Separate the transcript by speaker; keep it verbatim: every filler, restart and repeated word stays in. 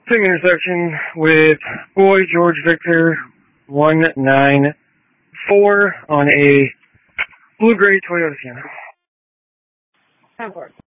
Speaker 1: Same intersection with Boy George Victor one nine four on a blue-gray Toyota Sienna.
Speaker 2: ten four.